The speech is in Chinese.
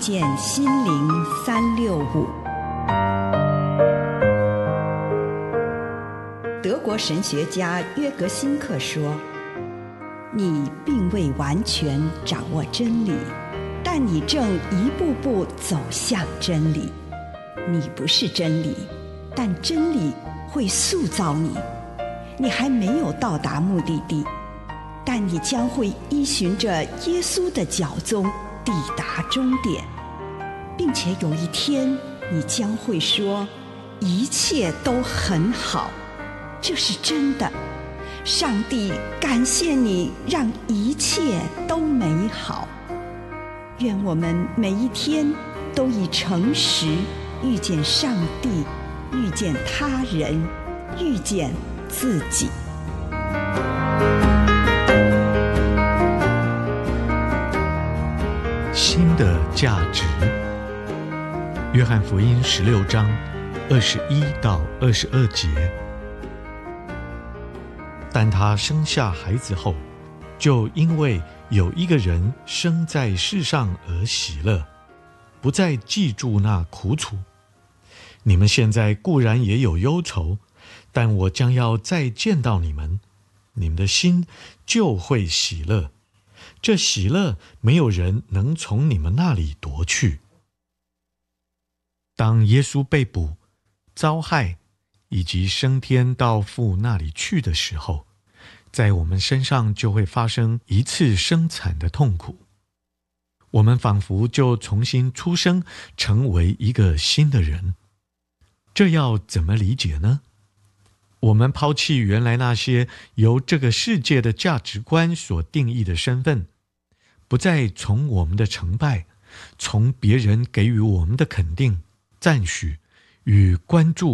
见心灵365。德国神学家约格辛克说，你并未完全掌握真理，但你正一步步走向真理。你不是真理，但真理会塑造你。你还没有到达目的地，但你将会依循着耶稣的脚踪抵达终点，并且有一天你将会说，一切都很好。这是真的，上帝感谢你让一切都美好。愿我们每一天都以诚实遇见上帝，遇见他人，遇见自己。 新的价值。约翰福音16章21到22节。但他生下孩子后，就因为有一个人生在世上而喜乐，不再记住那苦楚。你们现在固然也有忧愁，但我将要再见到你们，你们的心就会喜乐。这喜乐没有人能从你们那里夺去。当耶稣被捕、遭害以及升天到父那里去的时候，在我们身上就会发生一次生产的痛苦。我们仿佛就重新出生，成为一个新的人。这要怎么理解呢？我们抛弃原来那些由这个世界的价值观所定义的身份，不再从我们的成败，从别人给予我们的肯定、赞许与关注